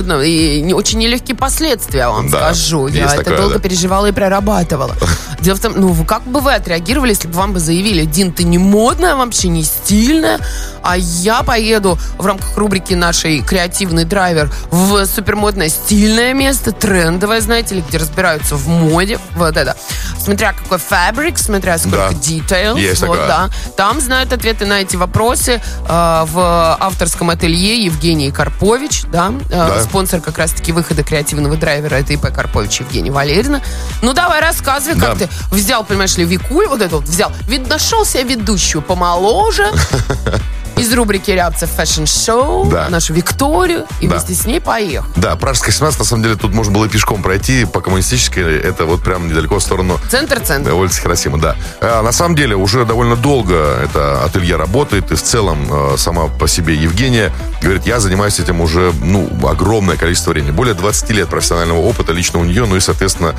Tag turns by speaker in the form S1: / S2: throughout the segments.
S1: и очень нелегкие последствия, вам скажу. Я это долго переживала и прорабатывала. Дело в том, как бы вы отреагировали, если бы вам бы заявили: Дин, ты не модная, вообще не стильная, а я поеду в рамках рубрики нашей «Креативный драйвер» в супермодное стильное место, трендовое, знаете ли, где разбираются в моде, вот это. Смотря какой фабрик, смотря сколько details, там знают ответы на эти вопросы в авторском ателье Евгений Карпович, спонсор как раз-таки выхода «Креативного драйвера» это ИП Карпович Евгения Валерьевна. Ну, давай, рассказывай, как ты взял, понимаешь ли, Викуль, вот это вот взял, нашел себе ведущую помоложе, из рубрики «Реакция фэшн-шоу», нашу Викторию, и вместе с ней поехал.
S2: Да, Пражская 17, на самом деле, тут можно было и пешком пройти по Коммунистической, это вот прям недалеко в сторону...
S1: Центр.
S2: Улицы Хиросима, да. На самом деле, уже довольно долго это ателье работает, и в целом сама по себе Евгения говорит, я занимаюсь этим уже, огромное количество времени. Более 20 лет профессионального опыта лично у нее, и, соответственно,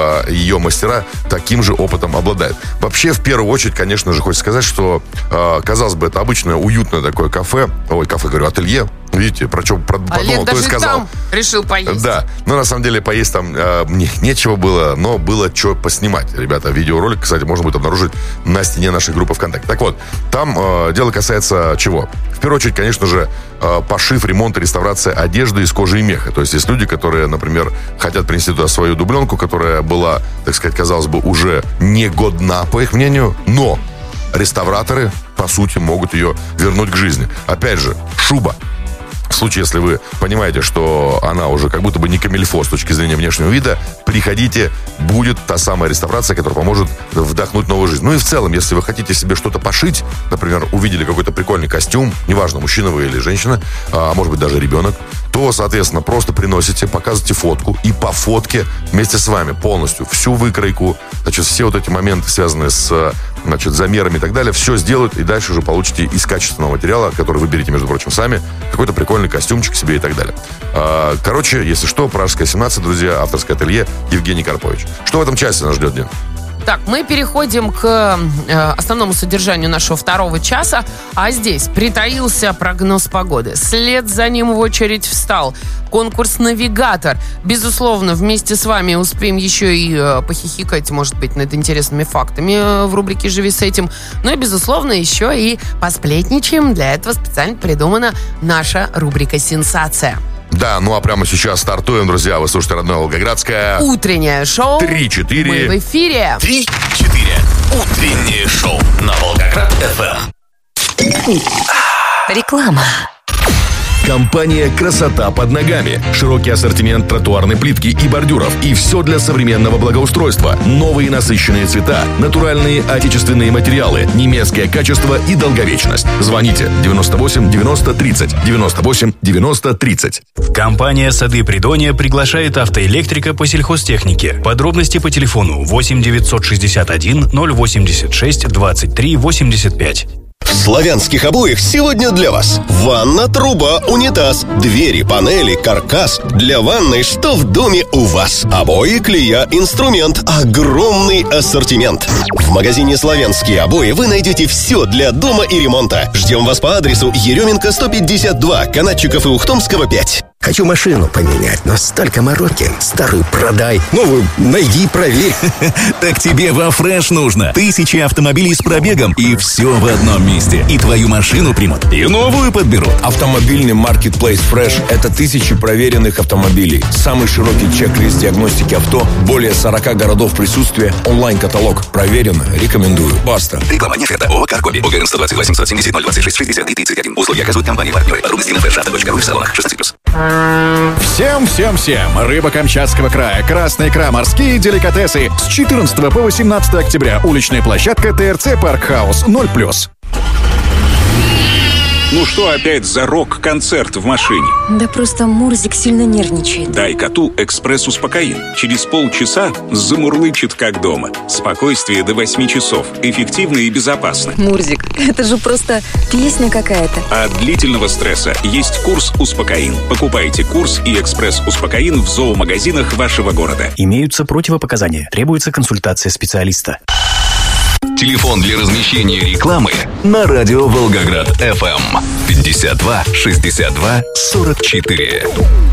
S2: ее мастера таким же опытом обладают. Вообще, в первую очередь, конечно же, хочется сказать, что, казалось бы, это обычное уютное такое кафе, ателье. Видите, про
S1: Олег даже там решил поесть.
S2: Да, но на самом деле поесть там нечего было, но было что поснимать. Ребята, видеоролик, кстати, можно будет обнаружить на стене нашей группы ВКонтакте. Так вот, там дело касается чего? В первую очередь, конечно же, пошив, ремонт и реставрация одежды из кожи и меха. То есть есть люди, которые, например, хотят принести туда свою дубленку, которая была, так сказать, казалось бы, уже негодна, по их мнению, но реставраторы, по сути, могут ее вернуть к жизни. Опять же, шуба. В случае, если вы понимаете, что она уже как будто бы не камильфо с точки зрения внешнего вида, приходите, будет та самая реставрация, которая поможет вдохнуть новую жизнь. Ну и в целом, если вы хотите себе что-то пошить, например, увидели какой-то прикольный костюм, неважно, мужчина вы или женщина, а может быть даже ребенок, то, соответственно, просто приносите, показывайте фотку, и по фотке вместе с вами полностью всю выкройку, значит, все вот эти моменты, связанные с, замерами и так далее, все сделают, и дальше уже получите из качественного материала, который выберете, между прочим, сами, какой-то прикольный костюмчик себе и так далее. Короче, если что, Пражская 17, друзья, авторское ателье Евгений Карпович. Что в этом часе нас ждет, Дин?
S1: Так, мы переходим к основному содержанию нашего второго часа. А здесь притаился прогноз погоды. Вслед за ним в очередь встал конкурс «Навигатор». Безусловно, вместе с вами успеем еще и похихикать, может быть, над интересными фактами в рубрике «Живи с этим». Ну и, безусловно, еще и посплетничаем. Для этого специально придумана наша рубрика «Сенсация».
S2: Да, ну а прямо сейчас стартуем, друзья. Вы слушаете родное Волгоградское
S1: утреннее шоу
S2: 3-4.
S1: Мы в эфире
S3: 3-4. Утреннее шоу на Волгоград-ФМ.
S4: Реклама.
S5: Компания «Красота под ногами». Широкий ассортимент тротуарной плитки и бордюров. И все для современного благоустройства. Новые насыщенные цвета, натуральные отечественные материалы, немецкое качество и долговечность. Звоните 98 90 30. 98 90 30.
S6: Компания «Сады Придонья» приглашает автоэлектрика по сельхозтехнике. Подробности по телефону 8 961 086 23 85.
S3: В славянских обоях сегодня для вас ванна, труба, унитаз, двери, панели, каркас. Для ванной что в доме у вас? Обои, клея, инструмент. Огромный ассортимент. В магазине «Славянские обои» вы найдете все для дома и ремонта. Ждем вас по адресу Еременко 152, Канатчиков и Ухтомского 5.
S7: Хочу машину поменять, но столько мороки. Старую продай, новую найди, проверь.
S8: Так тебе во Фреш нужно. 1000 автомобилей с пробегом, и все в одном месте. И твою машину примут, и новую подберут.
S9: Автомобильный маркетплейс Фреш – это 1000 проверенных автомобилей. Самый широкий чек-лист диагностики авто, более 40 городов присутствия, онлайн-каталог. Проверено, рекомендую. Баста.
S8: Реклама не фета. ООО «Каргоби». ОГРН 120 870 026 60 и 31. Услуги оказывают компании-партнеры. Подробности на freshauto.ru в салонах 16+.
S10: Всем! Рыба Камчатского края, красная икра, морские деликатесы. С 14 по 18 октября. Уличная площадка ТРЦ Паркхаус 0+.
S11: Ну что опять за рок-концерт в машине?
S12: Да просто Мурзик сильно нервничает.
S11: Дай коту экспресс-успокоин. Через полчаса замурлычет как дома. Спокойствие до 8 часов. Эффективно и безопасно.
S12: Мурзик, это же просто песня какая-то.
S11: От длительного стресса есть курс «Успокоин». Покупайте курс и экспресс-успокоин в зоомагазинах вашего города.
S6: Имеются противопоказания. Требуется консультация специалиста.
S5: Телефон для размещения рекламы на радио Волгоград ФМ 52 62 44.